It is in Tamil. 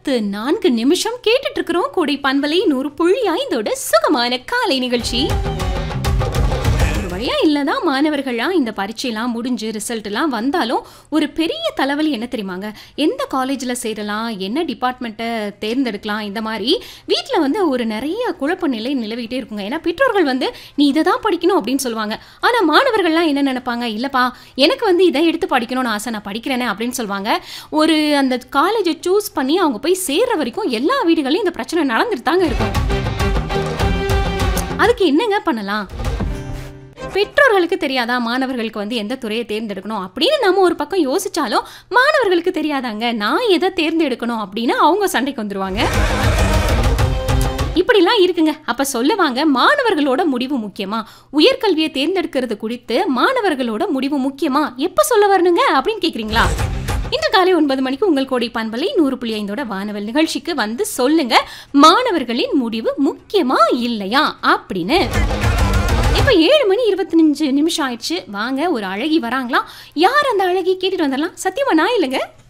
44 கேட்டுட்டு இருக்கிறோம். கோடை பண்பலை 100.5 சுகமான காலை நிகழ்ச்சி. ஒரு வழியா இல்லதான் மாணவர்கள்லாம் இந்த பரீட்சைலாம் முடிஞ்சு ரிசல்ட்லாம் வந்தாலும் ஒரு பெரிய தலைவலி என்ன தெரியுமாங்க, எந்த காலேஜில் சேரலாம், என்ன டிபார்ட்மெண்ட்டை தேர்ந்தெடுக்கலாம், இந்த மாதிரி வீட்டில் வந்து ஒரு நிறைய குழப்ப நிலை நிலவிட்டே இருக்குங்க. ஏன்னா பெற்றோர்கள் வந்து நீ இதை தான் படிக்கணும் அப்படின்னு சொல்லுவாங்க. ஆனால் மாணவர்கள்லாம் என்ன நினைப்பாங்க, இல்லைப்பா எனக்கு வந்து இதை எடுத்து படிக்கணும்னு ஆசை, நான் படிக்கிறேனே அப்படின்னு சொல்லுவாங்க. ஒரு அந்த காலேஜை சூஸ் பண்ணி அவங்க போய் சேர்ற வரைக்கும் எல்லா வீடுகளையும் இந்த பிரச்சனை நடந்துட்டு தாங்க இருக்கும். அதுக்கு என்னங்க பண்ணலாம்? பெற்றோர்களுக்கு தெரியாதா மாணவர்களுக்கு வந்து எந்த துறையை தேர்ந்தெடுக்கணும் அப்படின்னு நம்ம ஒரு பக்கம் யோசிச்சாலும் மாணவர்களுக்கு தெரியாதாங்க நான் எதை தேர்ந்தெடுக்கணும் அப்படின்னு அவங்க சண்டைக்கு வந்துருவாங்க. இப்படிலாம் இருக்குங்க. அப்ப சொல்லுவாங்க, மாணவர்களோட முடிவு முக்கியமா, உயர்கல்வியை தேர்ந்தெடுக்கிறது குறித்து மாணவர்களோட முடிவு முக்கியமா, எப்ப சொல்ல வரணுங்க அப்படின்னு கேக்குறீங்களா? இன்று காலை 9 மணிக்கு உங்கள் கோடை பண்பலை 100.5 வானவல் நிகழ்ச்சிக்கு வந்து சொல்லுங்க, மாணவர்களின் முடிவு முக்கியமா இல்லையா அப்படின்னு. இப்ப 7:25 ஆயிடுச்சு. வாங்க, ஒரு அழகி வராங்களா? யார் அந்த அழகி கேட்டுட்டு வந்துடலாம். சத்தியமா நான் இல்லைங்க.